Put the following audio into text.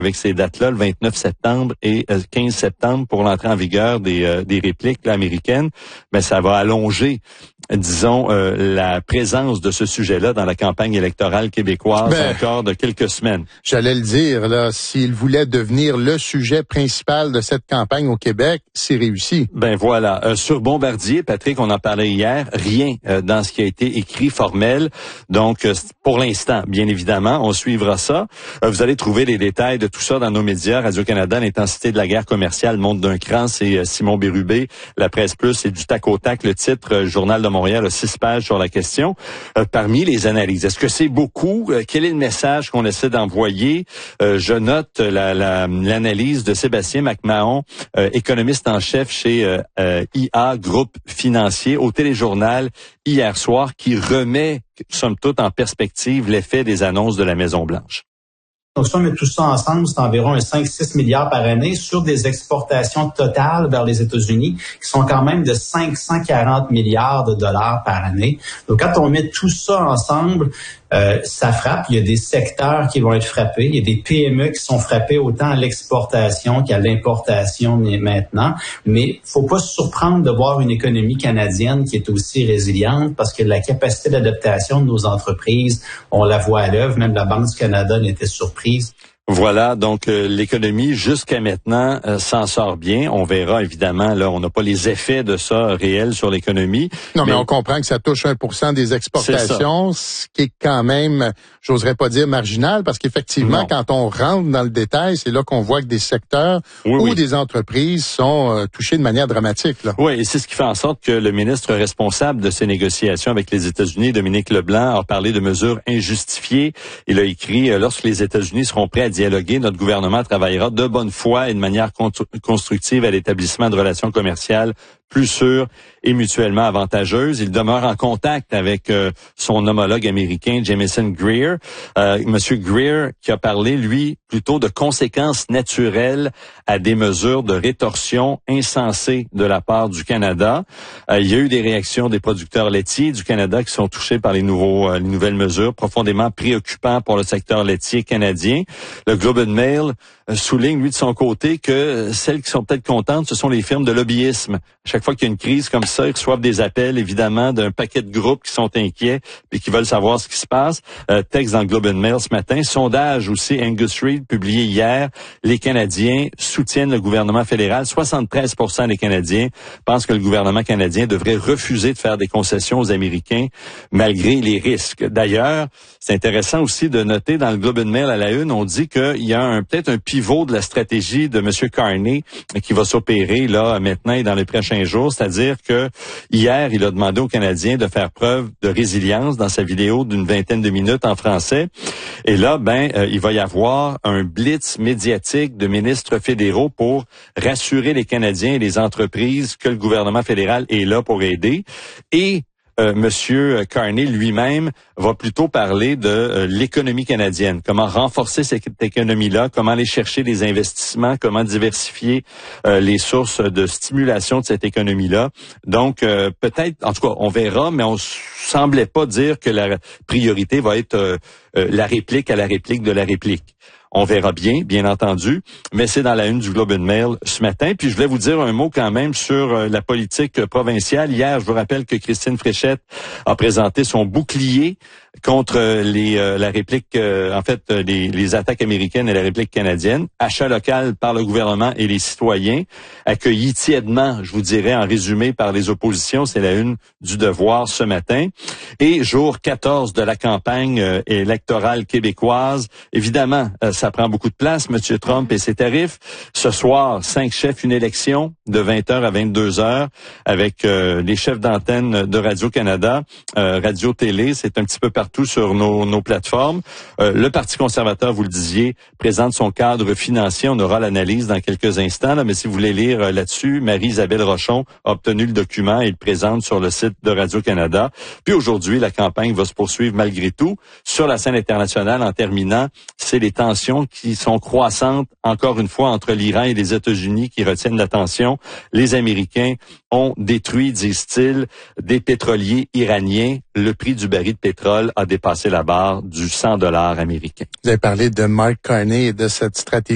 avec ces dates-là, le 29 septembre et 15 septembre pour l'entrée en vigueur des répliques là, américaines, ben ça va allonger, disons, la présence de ce sujet-là dans la campagne électorale québécoise encore de quelques semaines. J'allais le dire, là, s'il voulait devenir le sujet principal de cette campagne au Québec, c'est réussi. Ben voilà. Sur Bombardier, Patrick, on en parlait hier, rien dans ce qui a été écrit formel. Donc, pour l'instant, bien évidemment, on suivra ça. Vous allez trouver les détails de tout ça dans nos médias. Radio-Canada, l'intensité de la guerre commerciale monte d'un cran. C'est Simon Bérubé. La Presse Plus, c'est du tac au tac. Le titre, Journal de Montréal, a 6 pages sur la question. Parmi les analyses, est-ce que c'est beaucoup? Quel est le message qu'on essaie d'envoyer? Je note l'analyse de Sébastien McMahon, économiste en chef chez IA Groupe Financier, au téléjournal hier soir, qui remet, somme toute, en perspective l'effet des annonces de la Maison-Blanche. Donc, si on met tout ça ensemble, c'est environ 5-6 milliards par année sur des exportations totales vers les États-Unis qui sont quand même de 540 milliards de dollars par année. Donc, quand on met tout ça ensemble, ça frappe. Il y a des secteurs qui vont être frappés. Il y a des PME qui sont frappés autant à l'exportation qu'à l'importation maintenant. Mais faut pas se surprendre de voir une économie canadienne qui est aussi résiliente parce que la capacité d'adaptation de nos entreprises, on la voit à l'œuvre. Même la Banque du Canada n'était surprise. Voilà, donc l'économie jusqu'à maintenant s'en sort bien. On verra évidemment, là, on n'a pas les effets de ça réels sur l'économie. Non, mais on comprend que ça touche 1% des exportations, ce qui est quand même, j'oserais pas dire marginal, parce qu'effectivement, quand on rentre dans le détail, c'est là qu'on voit que des secteurs ou des entreprises sont touchés de manière dramatique. Là. Oui, et c'est ce qui fait en sorte que le ministre responsable de ces négociations avec les États-Unis, Dominique Leblanc, a parlé de mesures injustifiées. Il a écrit, lorsque les États-Unis seront prêts à dialoguer, notre gouvernement travaillera de bonne foi et de manière constructive à l'établissement de relations commerciales plus sûres et mutuellement avantageuses. Il demeure en contact avec son homologue américain, Jamieson Greer. Monsieur Greer qui a parlé, lui, plutôt de conséquences naturelles à des mesures de rétorsion insensées de la part du Canada. Il y a eu des réactions des producteurs laitiers du Canada qui sont touchés par les nouvelles mesures, profondément préoccupants pour le secteur laitier canadien. Le Globe and Mail souligne, lui, de son côté, que celles qui sont peut-être contentes, ce sont les firmes de lobbyisme. À chaque fois qu'il y a une crise comme ça, ils reçoivent des appels, évidemment, d'un paquet de groupes qui sont inquiets et qui veulent savoir ce qui se passe. Texte dans le Globe and Mail ce matin. Sondage aussi, Angus Reid, publié hier. Les Canadiens soutiennent le gouvernement fédéral. 73% des Canadiens pensent que le gouvernement canadien devrait refuser de faire des concessions aux Américains malgré les risques. D'ailleurs, c'est intéressant aussi de noter dans le Globe and Mail à la une, on dit qu'il y a peut-être un pivot de la stratégie de M. Carney qui va s'opérer là maintenant et dans les prochains jours. C'est-à-dire que hier, il a demandé aux Canadiens de faire preuve de résilience dans sa vidéo d'une vingtaine de minutes en français. Et là, il va y avoir un blitz médiatique de ministres fédéraux pour rassurer les Canadiens et les entreprises que le gouvernement fédéral est là pour aider. Et Monsieur Carney lui-même va plutôt parler de l'économie canadienne, comment renforcer cette économie-là, comment aller chercher des investissements, comment diversifier les sources de stimulation de cette économie-là. Donc peut-être, en tout cas, on verra, mais on semblait pas dire que la priorité va être la réplique à la réplique de la réplique. On verra bien entendu, mais c'est dans la une du Globe and Mail ce matin. Puis je voulais vous dire un mot quand même sur la politique provinciale. Hier, je vous rappelle que Christine Fréchette a présenté son bouclier contre la réplique, les attaques américaines et la réplique canadienne. Achat local par le gouvernement et les citoyens, accueilli tièdement, je vous dirais en résumé, par les oppositions. C'est la une du Devoir ce matin. Et jour 14 de la campagne électorale québécoise, évidemment, ça prend beaucoup de place, M. Trump et ses tarifs. Ce soir, 5 chefs, une élection de 20h à 22h avec les chefs d'antenne de Radio-Canada, Radio-Télé, c'est un petit peu partout sur nos plateformes. Le Parti conservateur, vous le disiez, présente son cadre financier. On aura l'analyse dans quelques instants, là, mais si vous voulez lire là-dessus, Marie-Isabelle Rochon a obtenu le document et le présente sur le site de Radio-Canada. Puis aujourd'hui, la campagne va se poursuivre malgré tout. Sur la scène internationale, en terminant, c'est les tensions qui sont croissantes, encore une fois, entre l'Iran et les États-Unis qui retiennent l'attention. Les Américains ont détruit, disent-ils, des pétroliers iraniens. Le prix du baril de pétrole a dépassé la barre du $100 américain. Vous avez parlé de Mark Carney et de cette stratégie